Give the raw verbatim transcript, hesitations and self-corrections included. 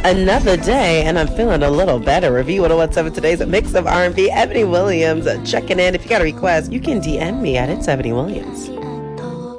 Another day, and I'm feeling a little better. Review one oh one seven today's a mix of R and B. Ebony Williams uh, checking in. If you got a request, you can D M me at It's Ebony Williams.